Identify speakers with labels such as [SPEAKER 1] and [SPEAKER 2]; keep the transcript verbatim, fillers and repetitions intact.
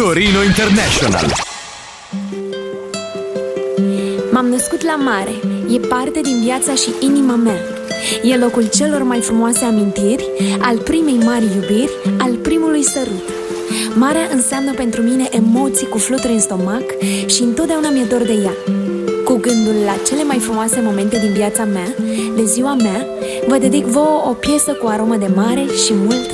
[SPEAKER 1] Torino International.
[SPEAKER 2] M-am născut la mare, e parte din viața și inima mea. E locul celor mai frumoase amintiri, al primei mari iubiri, al primului sărut. Marea înseamnă pentru mine emoții cu fluturi în stomac și întotdeauna mi-e dor de ea. Cu gândul la cele mai frumoase momente din viața mea, de ziua mea, vă dedic vouă o piesă cu aromă de mare și mult